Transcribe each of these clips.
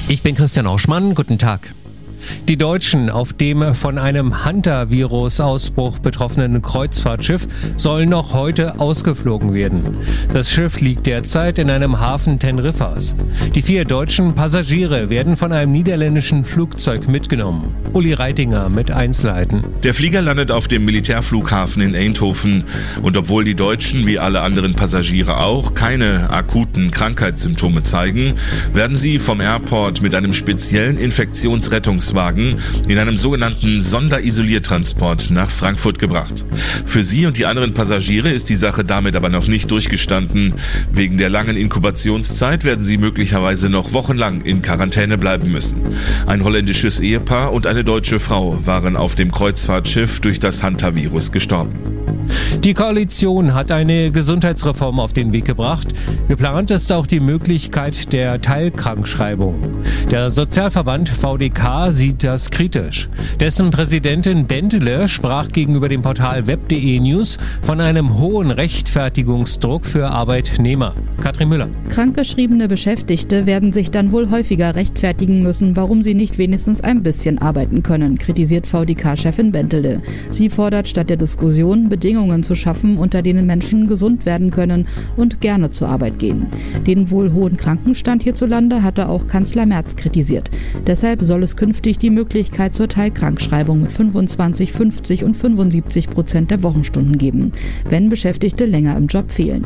Ich bin Christian Auschmann, guten Tag. Die Deutschen auf dem von einem Hantavirus-Ausbruch betroffenen Kreuzfahrtschiff sollen noch heute ausgeflogen werden. Das Schiff liegt derzeit in einem Hafen Teneriffas. Die 4 deutschen Passagiere werden von einem niederländischen Flugzeug mitgenommen. Uli Reitinger mit Einzelheiten. Der Flieger landet auf dem Militärflughafen in Eindhoven. Und obwohl die Deutschen, wie alle anderen Passagiere auch, keine akuten Krankheitssymptome zeigen, werden sie vom Airport mit einem speziellen Infektionsrettungswagen in einem sogenannten Sonderisoliertransport nach Frankfurt gebracht. Für sie und die anderen Passagiere ist die Sache damit aber noch nicht durchgestanden. Wegen der langen Inkubationszeit werden sie möglicherweise noch wochenlang in Quarantäne bleiben müssen. Ein holländisches Ehepaar und eine deutsche Frau waren auf dem Kreuzfahrtschiff durch das Hantavirus gestorben. Die Koalition hat eine Gesundheitsreform auf den Weg gebracht. Geplant ist auch die Möglichkeit der Teilkrankschreibung. Der Sozialverband VDK sieht das kritisch. Dessen Präsidentin Bentele sprach gegenüber dem Portal web.de News von einem hohen Rechtfertigungsdruck für Arbeitnehmer. Katrin Müller. Krankgeschriebene Beschäftigte werden sich dann wohl häufiger rechtfertigen müssen, warum sie nicht wenigstens ein bisschen arbeiten können, kritisiert VDK-Chefin Bentele. Sie fordert statt der Diskussion Bedingungen zu schaffen, unter denen Menschen gesund werden können und gerne zur Arbeit gehen. Den wohl hohen Krankenstand hierzulande hatte auch Kanzler Merz kritisiert. Deshalb soll es künftig die Möglichkeit zur Teilkrankschreibung mit 25, 50 und 75% der Wochenstunden geben, wenn Beschäftigte länger im Job fehlen.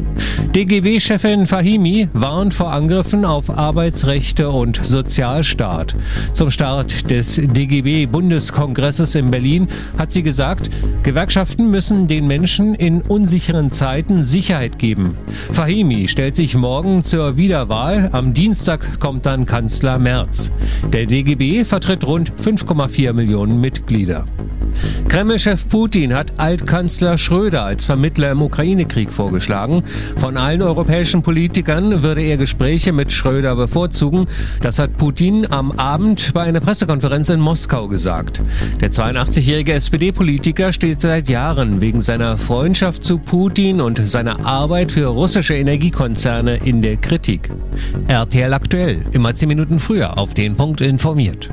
DGB-Chefin Fahimi warnt vor Angriffen auf Arbeitsrechte und Sozialstaat. Zum Start des DGB-Bundeskongresses in Berlin hat sie gesagt, Gewerkschaften müssen den Menschen in unsicheren Zeiten Sicherheit geben. Fahimi stellt sich morgen zur Wiederwahl. Am Dienstag kommt dann Kanzler Merz. Der DGB vertritt rund 5,4 Millionen Mitglieder. Kreml-Chef Putin hat Altkanzler Schröder als Vermittler im Ukraine-Krieg vorgeschlagen. Von allen europäischen Politikern würde er Gespräche mit Schröder bevorzugen. Das hat Putin am Abend bei einer Pressekonferenz in Moskau gesagt. Der 82-jährige SPD-Politiker steht seit Jahren wegen seiner Freundschaft zu Putin und seiner Arbeit für russische Energiekonzerne in der Kritik. RTL aktuell, immer 10 Minuten früher auf den Punkt informiert.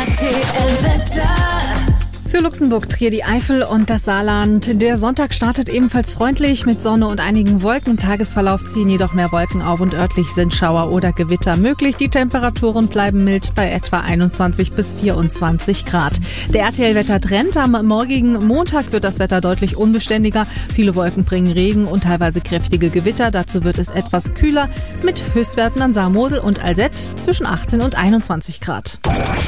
RTL Wetter. Für Luxemburg, Trier, die Eifel und das Saarland. Der Sonntag startet ebenfalls freundlich mit Sonne und einigen Wolken. Im Tagesverlauf ziehen jedoch mehr Wolken auf und örtlich sind Schauer oder Gewitter möglich. Die Temperaturen bleiben mild bei etwa 21 bis 24 Grad. Der RTL-Wettertrend: am morgigen Montag wird das Wetter deutlich unbeständiger. Viele Wolken bringen Regen und teilweise kräftige Gewitter. Dazu wird es etwas kühler mit Höchstwerten an Saar, Mosel und Alzett zwischen 18 und 21 Grad.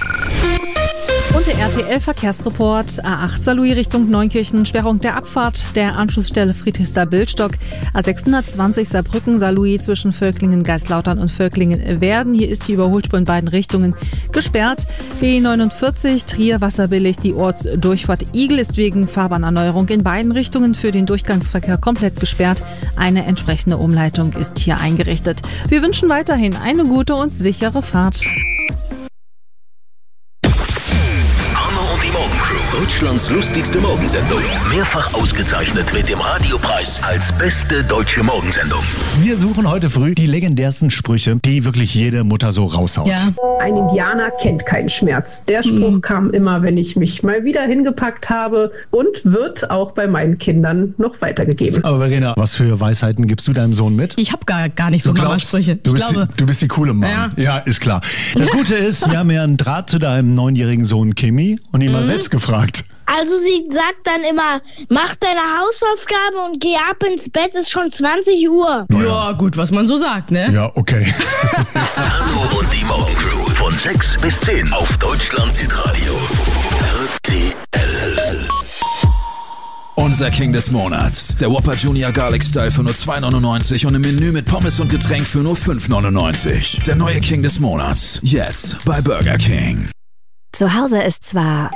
Und der RTL-Verkehrsreport: A8 Saarlouis Richtung Neunkirchen, Sperrung der Abfahrt der Anschlussstelle Friedrichsthal-Bildstock. A620 Saarbrücken Saarlouis zwischen Völklingen-Geislautern und Völklingen-Werden. Hier ist die Überholspur in beiden Richtungen gesperrt. B49 Trier Wasserbillig, die Ortsdurchfahrt Igel ist wegen Fahrbahnerneuerung in beiden Richtungen für den Durchgangsverkehr komplett gesperrt. Eine entsprechende Umleitung ist hier eingerichtet. Wir wünschen weiterhin eine gute und sichere Fahrt. Deutschlands lustigste Morgensendung. Mehrfach ausgezeichnet mit dem Radiopreis als beste deutsche Morgensendung. Wir suchen heute früh die legendärsten Sprüche, die wirklich jede Mutter so raushaut. Ja. Ein Indianer kennt keinen Schmerz. Der Spruch kam immer, wenn ich mich mal wieder hingepackt habe, und wird auch bei meinen Kindern noch weitergegeben. Aber Verena, was für Weisheiten gibst du deinem Sohn mit? Ich habe gar nicht so Mama-Sprüche. Du bist die coole Mama. Ja, ist klar. Das Gute ist, wir haben ja einen Draht zu deinem 9-jährigen Sohn Kimi und ihn mal selbst gefragt. Also sie sagt dann immer, mach deine Hausaufgaben und geh ab ins Bett, ist schon 20 Uhr. Ja, gut, was man so sagt, ne? Ja, okay. Hanno und die Morgencrew von 6 bis 10 auf Deutschlands Hitradio. RTL. Unser King des Monats. Der Whopper Junior Garlic Style für nur 2,99 und im Menü mit Pommes und Getränk für nur 5,99. Der neue King des Monats. Jetzt bei Burger King. Zu Hause ist zwar...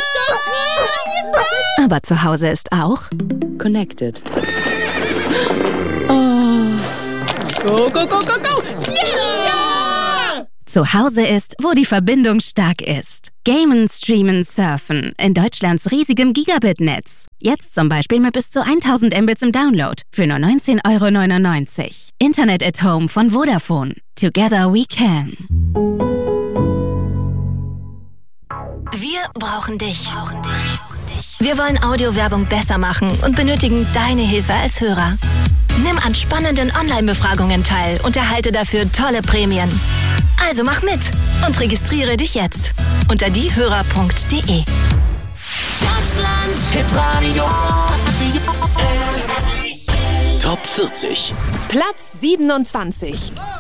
aber zu Hause ist auch... Connected. Oh. Go, go, go, go, go! Yeah! Zu Hause ist, wo die Verbindung stark ist. Gamen, streamen, surfen. In Deutschlands riesigem Gigabit-Netz. Jetzt zum Beispiel mit bis zu 1000 Mbits im Download. Für nur 19,99 €. Internet at Home von Vodafone. Together we can. brauchen dich. Wir wollen Audiowerbung besser machen und benötigen deine Hilfe als Hörer. Nimm an spannenden Online-Befragungen teil und erhalte dafür tolle Prämien. Also mach mit und registriere dich jetzt unter diehörer.de. Deutschlands Hitradio. Top 40. Platz 27.